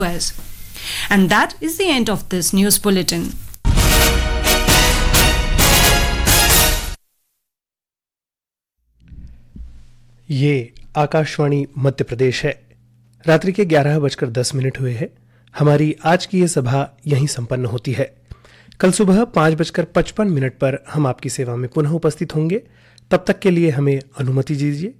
US. And that is the end of this news bulletin. ये आकाशवाणी मध्य प्रदेश है। रात्रि के 11:10 हुए हैं। हमारी आज की ये सभा यहीं संपन्न होती है। कल सुबह 5:55 पर हम आपकी सेवा में पुनः उपस्थित होंगे। तब तक के लिए हमें अनुमति दीजिए